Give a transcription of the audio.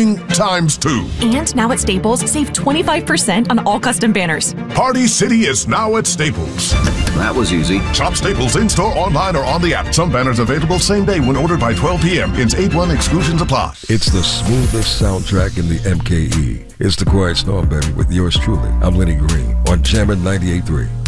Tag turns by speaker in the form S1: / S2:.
S1: Giving ×2.
S2: And now at Staples, save 25% on all custom banners.
S1: Party City is now at Staples.
S3: That was easy.
S1: Shop Staples in-store, online, or on the app. Some banners available same day when ordered by 12 p.m. Ins 8-1 exclusions apply.
S4: It's the smoothest soundtrack in the MKE. It's The Quiet Storm, baby, with yours truly. I'm Lenny Green on Jammin' 98.3.